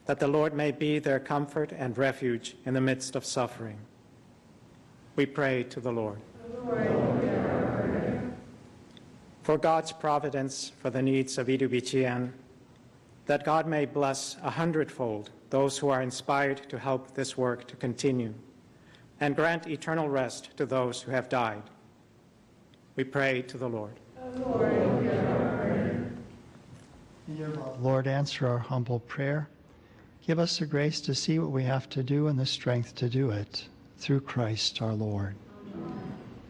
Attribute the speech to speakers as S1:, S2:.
S1: that the Lord may be their comfort and refuge in the midst of suffering. We pray to the Lord. For God's providence for the needs of Idubichian, that God may bless 100-fold those who are inspired to help this work to continue, and grant eternal rest to those who have died. We pray to the Lord.
S2: Lord, answer our humble prayer. Give us the grace to see what we have to do and the strength to do it. Through Christ our Lord.